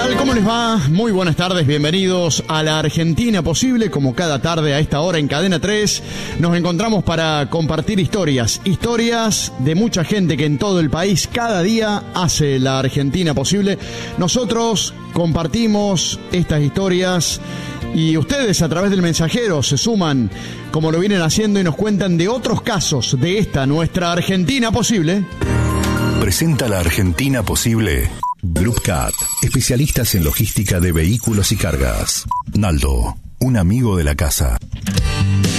tal? ¿Cómo les va? Muy buenas tardes, bienvenidos a La Argentina Posible. Como cada tarde a esta hora en Cadena 3, nos encontramos para compartir historias de mucha gente que en todo el país cada día hace La Argentina Posible. Nosotros compartimos estas historias y ustedes a través del mensajero se suman como lo vienen haciendo y nos cuentan de otros casos de esta nuestra Argentina Posible. Presenta La Argentina Posible Group Cat, especialistas en logística de vehículos y cargas. Naldo, un amigo de la casa.